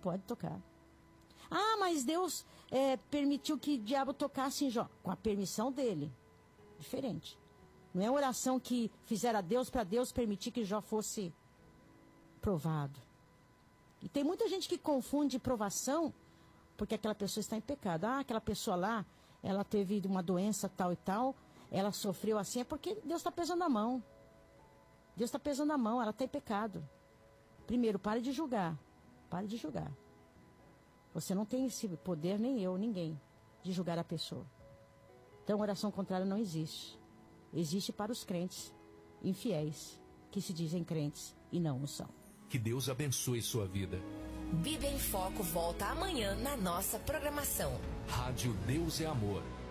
pode tocar. Ah, mas Deus permitiu que o diabo tocasse em Jó. Com a permissão dele. Diferente. Não é oração que fizeram a Deus para Deus permitir que Jó fosse provado. E tem muita gente que confunde provação porque aquela pessoa está em pecado. Ah, aquela pessoa lá, ela teve uma doença tal e tal, ela sofreu assim, é porque Deus está pesando a mão. Deus está pesando a mão, ela está em pecado. Primeiro, pare de julgar. Pare de julgar. Você não tem esse poder, nem eu, ninguém, de julgar a pessoa. Então, oração contrária não existe. Existe para os crentes infiéis, que se dizem crentes e não o são. Que Deus abençoe sua vida. Bíblia em Foco volta amanhã na nossa programação. Rádio Deus é Amor.